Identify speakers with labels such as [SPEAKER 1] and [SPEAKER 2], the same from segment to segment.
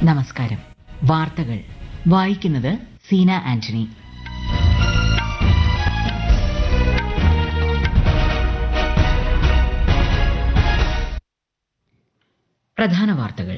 [SPEAKER 1] നമസ്കാരം. വാർത്തകൾ വായിക്കുന്നത് സീന ആന്റണി. പ്രധാന വാർത്തകൾ.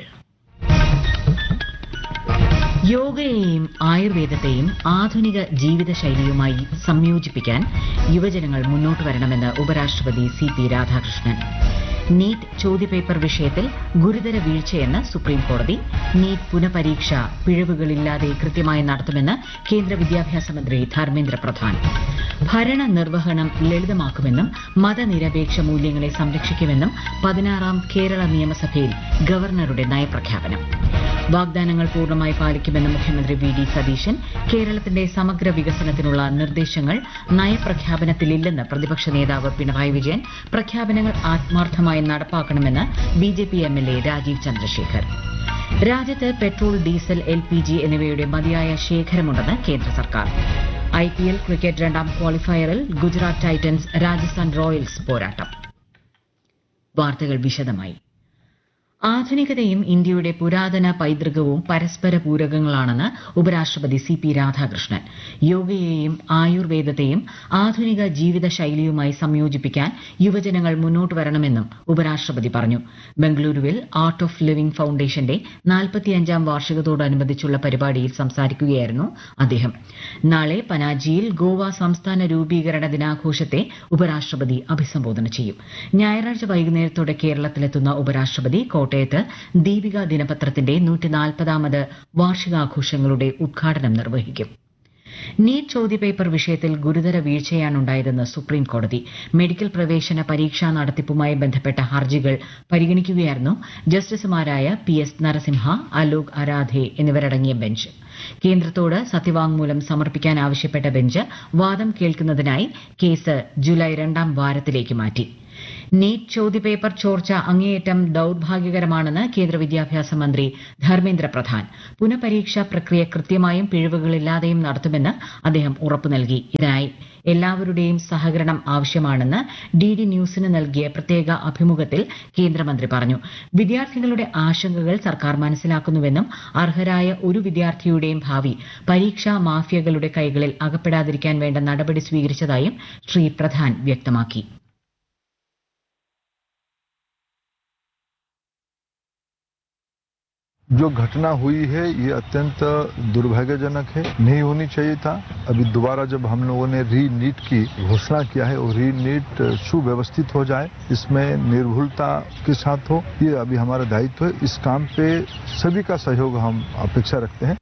[SPEAKER 1] യോഗയെയും ആയുർവേദത്തെയും ആധുനിക ജീവിതശൈലിയുമായി സംയോജിപ്പിക്കാൻ യുവജനങ്ങൾ മുന്നോട്ട് വരണമെന്ന് ഉപരാഷ്ട്രപതി CP രാധാകൃഷ്ണൻ. നീറ്റ് ചോദ്യപേപ്പർ വിഷയത്തിൽ ഗുരുതര വീഴ്ചയെന്ന് സുപ്രീംകോടതി. നീറ്റ് പുനഃപരീക്ഷ പിഴവുകളില്ലാതെ കൃത്യമായി നടത്തുമെന്ന് കേന്ദ്ര വിദ്യാഭ്യാസ മന്ത്രി ധർമ്മേന്ദ്ര പ്രധാൻ. ഭരണനിർവഹണം ലളിതമാക്കുമെന്നും മതനിരപേക്ഷ മൂല്യങ്ങളെ സംരക്ഷിക്കുമെന്നും 16ാം കേരള നിയമസഭയിൽ ഗവർണറുടെ നയപ്രഖ്യാപനം. വാഗ്ദാനങ്ങൾ പൂർണ്ണമായി പാലിക്കുമെന്ന് മുഖ്യമന്ത്രി VD സതീശൻ. കേരളത്തിന്റെ സമഗ്ര വികസനത്തിനുള്ള നിർദ്ദേശങ്ങൾ നയപ്രഖ്യാപനത്തിലില്ലെന്ന് പ്രതിപക്ഷ നേതാവ് പിണറായി വിജയൻ. പ്രഖ്യാപനങ്ങൾ ആത്മാർത്ഥമായി നടപ്പാക്കണമെന്ന് BJP MLA രാജീവ് ചന്ദ്രശേഖർ. രാജ്യത്ത് പെട്രോൾ, ഡീസൽ, LPG എന്നിവയുടെ മതിയായ ശേഖരമുണ്ടെന്ന് കേന്ദ്ര സർക്കാർ. IPL ക്രിക്കറ്റ് രണ്ടാം ക്വാളിഫയറിൽ ഗുജറാത്ത് ടൈറ്റൻസ് രാജസ്ഥാൻ റോയൽസ് പോരാട്ടം. വാർത്തകൾ വിശദമായി. ആധുനികതയും ഇന്ത്യയുടെ പുരാതന പൈതൃകവും പരസ്പര പൂരകങ്ങളാണെന്ന് ഉപരാഷ്ട്രപതി CP രാധാകൃഷ്ണൻ. യോഗയെയും ആയുർവേദത്തെയും ആധുനിക ജീവിതശൈലിയുമായി സംയോജിപ്പിക്കാൻ യുവജനങ്ങൾ മുന്നോട്ട് വരണമെന്നും ഉപരാഷ്ട്രപതി പറഞ്ഞു. ബംഗളൂരുവിൽ ആർട്ട് ഓഫ് ലിവിംഗ് ഫൌണ്ടേഷന്റെ 45ാം വാർഷികത്തോടനുബന്ധിച്ചുള്ള പരിപാടിയിൽ സംസാരിക്കുകയായിരുന്നു അദ്ദേഹം. നാളെ പനാജിയിൽ ഗോവ സംസ്ഥാന രൂപീകരണ ദിനാഘോഷത്തെ ഉപരാഷ്ട്രപതി അഭിസംബോധന ചെയ്യും. ഞായറാഴ്ച വൈകുന്നേരത്തോടെ കേരളത്തിലെത്തുന്ന ഉപരാഷ്ട്രപതി കോട്ടയത്ത് ദീപിക ദിനപത്രത്തിന്റെ 140ാമത് വാർഷികാഘോഷങ്ങളുടെ ഉദ്ഘാടനം നിർവഹിക്കും. നീറ്റ് ചോദ്യപേപ്പർ വിഷയത്തിൽ ഗുരുതര വീഴ്ചയാണുണ്ടായതെന്ന് സുപ്രീംകോടതി. മെഡിക്കൽ പ്രവേശന പരീക്ഷാ നടത്തിപ്പുമായി ബന്ധപ്പെട്ട ഹർജികൾ പരിഗണിക്കുകയായിരുന്നു ജസ്റ്റിസുമാരായ PS നരസിംഹ, അലോക് അരാധെ എന്നിവരടങ്ങിയ ബെഞ്ച്. കേന്ദ്രത്തോട് സത്യവാങ്മൂലം സമർപ്പിക്കാൻ ആവശ്യപ്പെട്ട ബെഞ്ച് വാദം കേൾക്കുന്നതിനായി കേസ് ജൂലൈ 2ാം വാരത്തിലേക്ക് മാറ്റി. നീറ്റ് ചോദ്യപേപ്പർ ചോർച്ച അങ്ങേയറ്റം ദൌർഭാഗ്യകരമാണെന്ന് കേന്ദ്ര വിദ്യാഭ്യാസ മന്ത്രി ധർമ്മേന്ദ്ര പ്രധാൻ. പുനഃപരീക്ഷാ പ്രക്രിയ കൃത്യമായും പിഴവുകളില്ലാതെയും നടത്തുമെന്ന് അദ്ദേഹം ഉറപ്പു നൽകി. ഇതിനായി എല്ലാവരുടെയും സഹകരണം ആവശ്യമാണെന്ന് DD ന്യൂസിന് നൽകിയ പ്രത്യേക അഭിമുഖത്തിൽ കേന്ദ്രമന്ത്രി പറഞ്ഞു. വിദ്യാർത്ഥികളുടെ ആശങ്കകൾ സർക്കാർ മനസ്സിലാക്കുന്നുവെന്നും അർഹരായ ഒരു വിദ്യാർത്ഥിയുടെയും ഭാവി പരീക്ഷാ മാഫിയകളുടെ കൈകളിൽ അകപ്പെടാതിരിക്കാൻ വേണ്ട നടപടി സ്വീകരിച്ചതായും ശ്രീ പ്രധാൻ വ്യക്തമാക്കി.
[SPEAKER 2] जो घटना हुई है ये अत्यंत दुर्भाग्यजनक है, नहीं होनी चाहिए था। अभी दोबारा जब हम लोगों ने री नीट की घोषणा किया है और री नीट सुव्यवस्थित हो जाए, इसमें निर्भुलता के साथ हो, ये अभी हमारा दायित्व है। इस काम पे सभी का सहयोग हम अपेक्षा रखते हैं.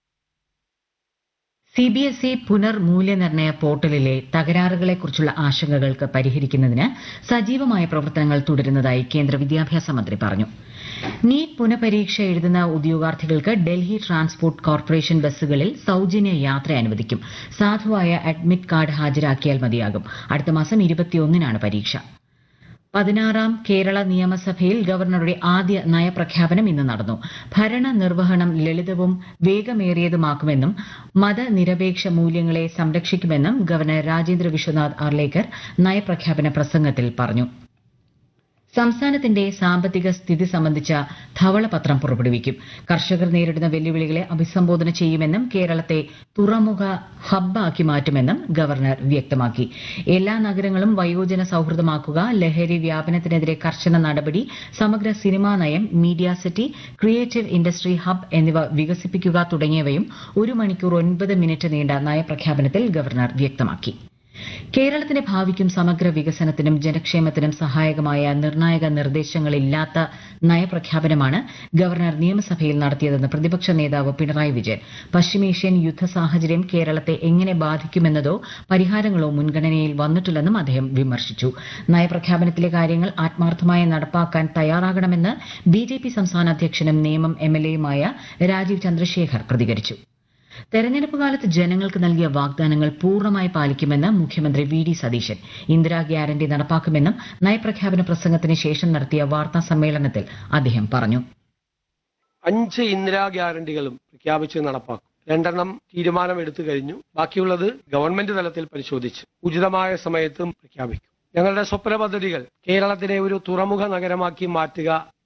[SPEAKER 1] CBSE പുനർമൂല്യനിർണ്ണയ പോർട്ടലിലെ തകരാറുകളെക്കുറിച്ചുള്ള ആശങ്കകൾക്ക് പരിഹരിക്കുന്നതിന് സജീവമായ പ്രവർത്തനങ്ങൾ തുടരുന്നതായി കേന്ദ്ര വിദ്യാഭ്യാസ മന്ത്രി പറഞ്ഞു. നീറ്റ് പുനഃപരീക്ഷ എഴുതുന്ന ഉദ്യോഗാർത്ഥികൾക്ക് ഡൽഹി ട്രാൻസ്പോർട്ട് കോർപ്പറേഷൻ ബസ്സുകളിൽ സൌജന്യ യാത്ര അനുവദിക്കും. സാധുവായ അഡ്മിറ്റ് കാർഡ് ഹാജരാക്കിയാൽ മതിയാകും. അടുത്ത മാസം 21-നാണ് പരീക്ഷ. 16ാം കേരള നിയമസഭയിൽ ഗവർണറുടെ ആദ്യ നയപ്രഖ്യാപനം ഇന്ന് നടന്നു. ഭരണനിർവഹണം ലളിതവും വേഗമേറിയതുമാക്കുമെന്നും മതനിരപേക്ഷ മൂല്യങ്ങളെ സംരക്ഷിക്കുമെന്നും ഗവർണർ രാജേന്ദ്ര വിശ്വനാഥ് അർലേക്കർ നയപ്രഖ്യാപന പ്രസംഗത്തിൽ പറഞ്ഞു. സംസ്ഥാനത്തിന്റെ സാമ്പത്തിക സ്ഥിതി സംബന്ധിച്ച ധവളപത്രം പുറപ്പെടുവിക്കും. കർഷകർ നേരിടുന്ന വെല്ലുവിളികളെ അഭിസംബോധന ചെയ്യുമെന്നും കേരളത്തെ തുറമുഖ ഹബ്ബാക്കി മാറ്റുമെന്നും ഗവർണർ വ്യക്തമാക്കി. എല്ലാ നഗരങ്ങളും വയോജന സൌഹൃദമാക്കുക, ലഹരി വ്യാപനത്തിനെതിരെ കർശന നടപടി, സമഗ്ര സിനിമാ നയം, media city, creative industry hub എന്നിവ വികസിപ്പിക്കുക തുടങ്ങിയവയും 1 മണിക്കൂർ 9 മിനിറ്റ് നീണ്ട നയപ്രഖ്യാപനത്തിൽ ഗവർണർ വ്യക്തമാക്കി. കേരളത്തിന്റെ ഭാവിക്കും സമഗ്ര വികസനത്തിനും ജനക്ഷേമത്തിനും സഹായകമായ നിർണായക നിർദ്ദേശങ്ങളില്ലാത്ത നയപ്രഖ്യാപനമാണ് ഗവർണർ നിയമസഭയിൽ നടത്തിയതെന്ന് പ്രതിപക്ഷ നേതാവ് പിണറായി വിജയൻ. പശ്ചിമേഷ്യൻ യുദ്ധ സാഹചര്യം കേരളത്തെ എങ്ങനെ ബാധിക്കുമെന്നതോ പരിഹാരങ്ങളോ മുൻഗണനയിൽ വന്നിട്ടില്ലെന്നും അദ്ദേഹം വിമർശിച്ചു. നയപ്രഖ്യാപനത്തിലെ കാര്യങ്ങൾ ആത്മാർത്ഥമായി നടപ്പാക്കാൻ തയ്യാറാകണമെന്ന് BJP സംസ്ഥാന അധ്യക്ഷനും നേമം MLAയുമായ രാജീവ് ചന്ദ്രശേഖർ പ്രതികരിച്ചു. തെരഞ്ഞെടുപ്പ് കാലത്ത് ജനങ്ങൾക്ക് നൽകിയ വാഗ്ദാനങ്ങൾ പൂർണ്ണമായി പാലിക്കുമെന്ന് മുഖ്യമന്ത്രി VD സതീശൻ. ഇന്ദിരാ ഗ്യാരണ്ടി നടപ്പാക്കുമെന്നും നയപ്രഖ്യാപന പ്രസംഗത്തിന് ശേഷം നടത്തിയ വാർത്താ സമ്മേളനത്തിൽ അദ്ദേഹം പറഞ്ഞു.
[SPEAKER 3] 5 ഇന്ദിരാ ഗ്യാരണ്ടികളും പ്രഖ്യാപിച്ച് നടപ്പാക്കും. 2 തീരുമാനമെടുത്തു കഴിഞ്ഞു. ബാക്കിയുള്ളത് ഗവൺമെന്റ് തലത്തിൽ പരിശോധിച്ച് ഉചിതമായ സമയത്തും പ്രഖ്യാപിക്കും. ഞങ്ങളുടെ സ്വപ്ന പദ്ധതികൾ കേരളത്തിനെ ഒരു തുറമുഖ നഗരമാക്കി മാറ്റുക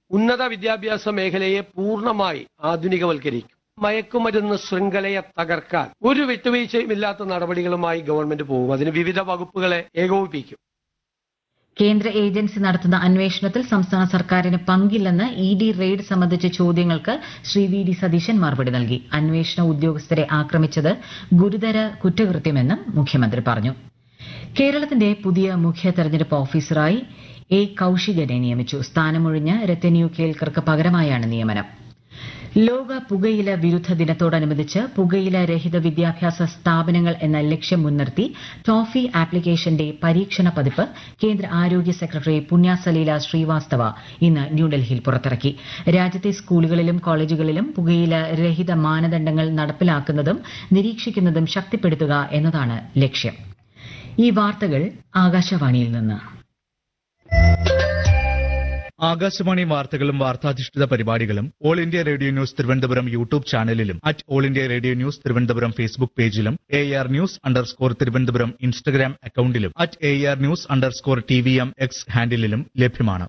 [SPEAKER 3] ഉന്നത വിദ്യാഭ്യാസ മേഖലയെ പൂർണ്ണമായി ആധുനികവൽക്കരിക്കും. മയക്കുമരുന്ന് ശൃംഖലയെ തകർക്കാൻ ഒരു വിട്ടുവീഴ്ചയുമില്ലാത്ത നടപടികളുമായി ഗവൺമെന്റ് പോകും. അതിന് വിവിധ വകുപ്പുകളെ ഏകോപിപ്പിക്കും.
[SPEAKER 1] കേന്ദ്ര ഏജൻസി നടത്തുന്ന അന്വേഷണത്തിൽ സംസ്ഥാന സർക്കാരിന് പങ്കില്ലെന്ന് ഇഡി റെയ്ഡ് സംബന്ധിച്ച ചോദ്യങ്ങൾക്ക് ശ്രീ വി ഡി സതീശൻ മറുപടി നൽകി. അന്വേഷണ ഉദ്യോഗസ്ഥരെ ആക്രമിച്ചത് ഗുരുതര കുറ്റകൃത്യമെന്നും മുഖ്യമന്ത്രി പറഞ്ഞു. കേരളത്തിന്റെ പുതിയ മുഖ്യ തെരഞ്ഞെടുപ്പ് ഓഫീസറായി എ കൌശികനെ നിയമിച്ചു. സ്ഥാനമൊഴിഞ്ഞ രത്തന്യു കേൽക്കർക്ക് പകരമായാണ് നിയമനം. ലോക പുകയില വിരുദ്ധ ദിനത്തോടനുബന്ധിച്ച് പുകയില രഹിത വിദ്യാഭ്യാസ സ്ഥാപനങ്ങൾ എന്ന ലക്ഷ്യം മുൻനിർത്തി ടോഫി ആപ്ലിക്കേഷന്റെ പരീക്ഷണ പതിപ്പ് കേന്ദ്ര ആരോഗ്യ സെക്രട്ടറി പുണ്യസലീല ശ്രീവാസ്തവ ഇന്ന് ന്യൂഡൽഹിയിൽ പുറത്തിറക്കി. രാജ്യത്തെ സ്കൂളുകളിലും കോളേജുകളിലും പുകയില രഹിത മാനദണ്ഡങ്ങൾ നടപ്പിലാക്കുന്നതും നിരീക്ഷിക്കുന്നതും ശക്തിപ്പെടുത്തുക എന്നതാണ് ലക്ഷ്യം. ഈ വാർത്തകൾ ആകാശവാണിയിൽ നിന്ന്.
[SPEAKER 4] ആകാശവാണി വാർത്തകളും വാർത്താധിഷ്ഠിത പരിപാടികളും all India radio news Thiruvananthapuram YouTube ചാനലിലും all India radio news Thiruvananthapuram Facebook പേജിലും AR News_ തിരുവനന്തപുരം ഇൻസ്റ്റഗ്രാം അക്കൌണ്ടിലും AR News_TVM X ഹാൻഡിലും ലഭ്യമാണ്.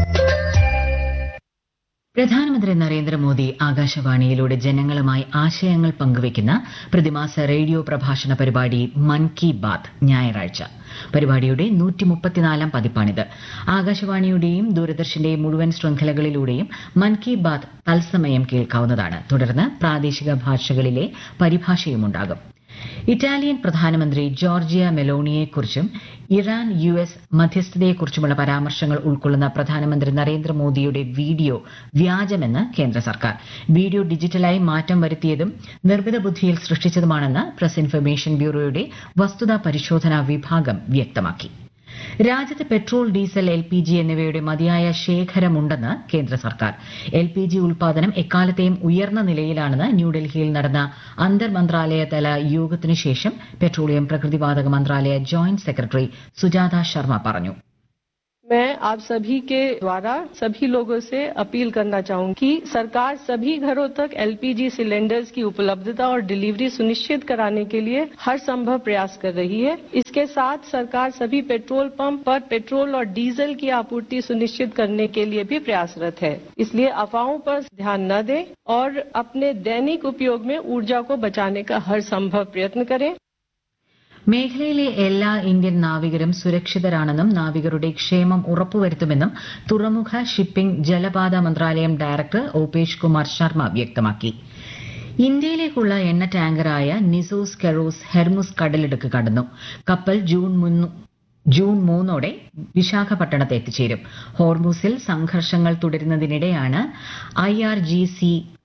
[SPEAKER 1] പ്രധാനമന്ത്രി നരേന്ദ്രമോദി ആകാശവാണിയിലൂടെ ജനങ്ങളുമായി ആശയങ്ങൾ പങ്കുവയ്ക്കുന്ന പ്രതിമാസ റേഡിയോ പ്രഭാഷണ പരിപാടി മൻ കി ബാത് ഞായറാഴ്ച. പരിപാടിയുടെ 134ാം പതിപ്പാണിത്. ആകാശവാണിയുടെയും ദൂരദർശന്റെയും മുഴുവൻ ശൃംഖലകളിലൂടെയും മൻ കി ബാത് തത്സമയം കേൾക്കാവുന്നതാണ്. തുടർന്ന് പ്രാദേശിക ഭാഷകളിലെ പരിഭാഷയുമുണ്ടാകും. ഇറ്റാലിയൻ പ്രധാനമന്ത്രി ജോർജിയ മെലോണിയെക്കുറിച്ചും ഇറാൻ US മധ്യസ്ഥതയെക്കുറിച്ചുമുള്ള പരാമർശങ്ങൾ ഉൾക്കൊള്ളുന്ന പ്രധാനമന്ത്രി നരേന്ദ്രമോദിയുടെ വീഡിയോ വ്യാജമെന്ന് കേന്ദ്ര സർക്കാർ. വീഡിയോ ഡിജിറ്റലായി മാറ്റം വരുത്തിയതും നിർമ്മിത ബുദ്ധിയിൽ സൃഷ്ടിച്ചതുമാണെന്ന് പ്രസ് ഇൻഫർമേഷൻ ബ്യൂറോയുടെ വസ്തുതാ പരിശോധനാ വിഭാഗം വ്യക്തമാക്കി. രാജ്യത്ത് പെട്രോൾ, ഡീസൽ, LPG എന്നിവയുടെ മതിയായ ശേഖരമുണ്ടെന്ന് കേന്ദ്ര സർക്കാർ. LPG ഉൽപാദനം എക്കാലത്തെയും ഉയർന്ന നിലയിലാണെന്ന് ന്യൂഡൽഹിയിൽ നടന്ന അന്തർ മന്ത്രാലയതല യോഗത്തിനു ശേഷം പെട്രോളിയം പ്രകൃതിവാതക മന്ത്രാലയ ജോയിന്റ് സെക്രട്ടറി സുജാത ശർമ്മ പറഞ്ഞു.
[SPEAKER 5] मैं आप सभी के द्वारा सभी लोगों से अपील करना चाहूंगी कि सरकार सभी घरों तक LPG सिलेंडर्स की उपलब्धता और डिलीवरी सुनिश्चित कराने के लिए हर संभव प्रयास कर रही है. इसके साथ सरकार सभी पेट्रोल पंप पर पेट्रोल और डीजल की आपूर्ति सुनिश्चित करने के लिए भी प्रयासरत है. इसलिए अफवाहों पर ध्यान न दें और अपने दैनिक उपयोग में ऊर्जा को बचाने का हर संभव प्रयत्न करें.
[SPEAKER 1] മേഖലയിലെ എല്ലാ ഇന്ത്യൻ നാവികരും സുരക്ഷിതരാണെന്നും നാവികരുടെ ക്ഷേമം ഉറപ്പുവരുത്തുമെന്നും തുറമുഖ, ഷിപ്പിംഗ്, ജലപാത മന്ത്രാലയം ഡയറക്ടർ ഓപേഷ് കുമാർ ശർമ്മ വ്യക്തമാക്കി. ഇന്ത്യയിലേക്കുള്ള എണ്ണ ടാങ്കറായ നിസോസ് കെറോസ് ഹെർമുസ് കടലിടുക്ക് കടന്നു. കപ്പൽ ജൂൺ 3 വിശാഖപട്ടണത്ത് എത്തിച്ചേരും. ഹോർമുസിൽ സംഘർഷങ്ങൾ തുടരുന്നതിനിടെയാണ് IRGC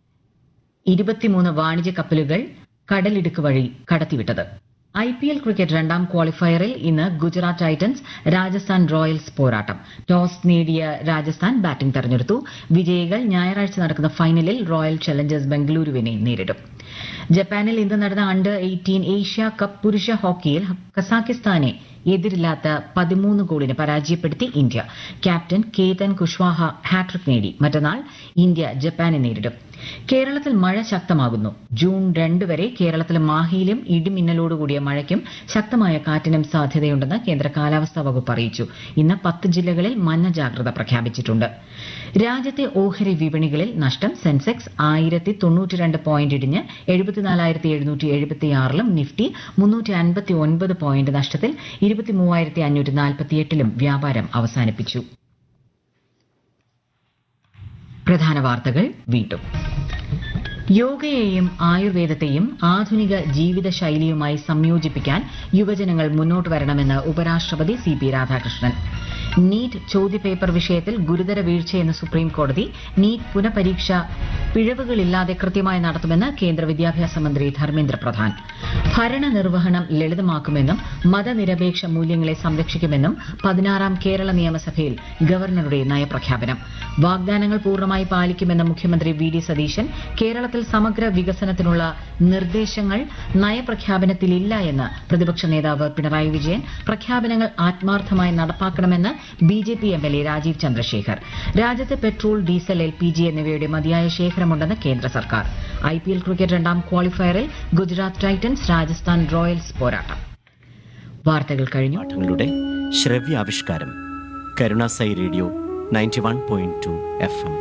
[SPEAKER 1] 23 വാണിജ്യ കപ്പലുകൾ കടലിടുക്ക് വഴി കടത്തിവിട്ടത്. IPL ക്രിക്കറ്റ് 2ാം ക്വാളിഫയറിൽ ഇന്ന് ഗുജറാത്ത് ടൈറ്റൻസ് രാജസ്ഥാൻ റോയൽസ് പോരാട്ടം. ടോസ് നേടിയ രാജസ്ഥാൻ ബാറ്റിംഗ് തെരഞ്ഞെടുത്തു. വിജയികൾ ഞായറാഴ്ച നടക്കുന്ന ഫൈനലിൽ റോയൽ ചലഞ്ചേഴ്സ് ബംഗളൂരുവിനെ നേരിടും. ജപ്പാനിൽ ഇന്ന് നടന്ന Under-18 ഏഷ്യ കപ്പ് പുരുഷ ഹോക്കിയിൽ കസാഖിസ്ഥാനെ എതിരില്ലാത്ത 13 ഗോളിന് പരാജയപ്പെടുത്തി India. Captain Ketan Kushwaha hat trick നേടി. മറ്റന്നാൾ ഇന്ത്യ ജപ്പാനെ നേരിടും. കേരളത്തിൽ മഴ ശക്തമാകുന്നു. ജൂൺ 2 വരെ കേരളത്തിൽ മാഹിയിലും ഇടിമിന്നലോടുകൂടിയ മഴയ്ക്കും ശക്തമായ കാറ്റിനും സാധ്യതയുണ്ടെന്ന് കേന്ദ്ര കാലാവസ്ഥാ വകുപ്പ് അറിയിച്ചു. ഇന്ന് 10 ജില്ലകളിൽ മഞ്ഞ ജാഗ്രത പ്രഖ്യാപിച്ചിട്ടുണ്ട്. രാജ്യത്തെ ഓഹരി വിപണികളിൽ നഷ്ടം. സെൻസെക്സ് 1092 പോയിന്റ് ഇടിഞ്ഞ് 74,776-ലും നിഫ്റ്റി 359 പോയിന്റ് നഷ്ടത്തിൽ 23,548-ലും വ്യാപാരം അവസാനിപ്പിച്ചു. പ്രധാന വാർത്തകൾ വീണ്ടും. യോഗയെയും ആയുർവേദത്തെയും ആധുനിക ജീവിതശൈലിയുമായി സംയോജിപ്പിക്കാൻ യുവജനങ്ങൾ മുന്നോട്ട് വരണമെന്ന് ഉപരാഷ്ട്രപതി CP രാധാകൃഷ്ണൻ. നീറ്റ് ചോദ്യപേപ്പർ വിഷയത്തിൽ ഗുരുതര വീഴ്ചയെന്ന് സുപ്രീം കോടതി. നീറ്റ് പുനഃപരീക്ഷ പിഴവുകളില്ലാതെ കൃത്യമായി നടത്തുമെന്ന് കേന്ദ്ര വിദ്യാഭ്യാസ മന്ത്രി ധർമ്മേന്ദ്ര പ്രധാൻ. ഭരണനിർവഹണം ലളിതമാക്കുമെന്നും മതനിരപേക്ഷ മൂല്യങ്ങളെ സംരക്ഷിക്കുമെന്നും 16ാം കേരള നിയമസഭയിൽ ഗവർണറുടെ നയപ്രഖ്യാപനം. വാഗ്ദാനങ്ങൾ പൂർണ്ണമായി പാലിക്കുമെന്ന് മുഖ്യമന്ത്രി VD സതീശൻ. കേരളത്തിൽ സമഗ്ര വികസനത്തിനുള്ള നിർദ്ദേശങ്ങൾ നയപ്രഖ്യാപനത്തിലില്ല എന്ന് പ്രതിപക്ഷ നേതാവ് പിണറായി വിജയൻ. പ്രഖ്യാപനങ്ങൾ ആത്മാർത്ഥമായി നടപ്പാക്കണമെന്ന് BJP MLA രാജീവ് ചന്ദ്രശേഖർ. രാജ്യത്ത് പെട്രോൾ, ഡീസൽ, LPG എന്നിവയുടെ മതിയായ ശേഖരമുണ്ടെന്ന് കേന്ദ്ര സർക്കാർ. IPL cricket 2ാം ക്വാളിഫയറിൽ Gujarat Titans Rajasthan Royals പോരാട്ടം. വാർത്തകൾ കഴിഞ്ഞു.
[SPEAKER 6] പാഠങ്ങളുടെ ശ്രവ്യാവിഷ്കാരം കരുണാസായി റേഡിയോ 91.2 FM.